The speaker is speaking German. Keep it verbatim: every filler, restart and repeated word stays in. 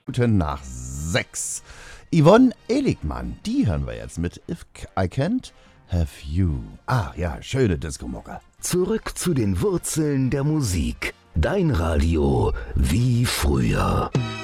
Minuten nach sechs. Yvonne Eligmann, die hören wir jetzt mit If I Can't Have You. Ah ja, schöne Disco-Mucke. Zurück zu den Wurzeln der Musik. Dein Radio wie früher.